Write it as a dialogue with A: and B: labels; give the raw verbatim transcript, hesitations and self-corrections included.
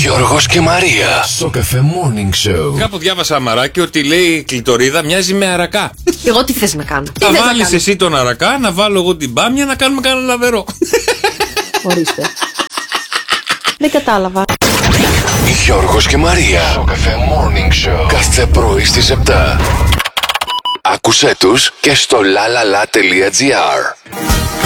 A: Γιώργος και Μαρία. Σοκαφέ Morning Show.
B: Κάπου διάβασα αμαράκι ότι λέει η κλειτορίδα μοιάζει με αρακά.
C: Εγώ τι θες να κάνω? Τι
B: Θα βάλεις εσύ τον αρακά, να βάλω εγώ την μπάμια, να κάνουμε κανένα λαβερό.
C: Ορίστε. Δεν κατάλαβα.
A: Γιώργος και Μαρία. Σοκαφέ Morning Show. Κάθε πρωί στις επτά. Άκουσέ τους και στο lalala.gr.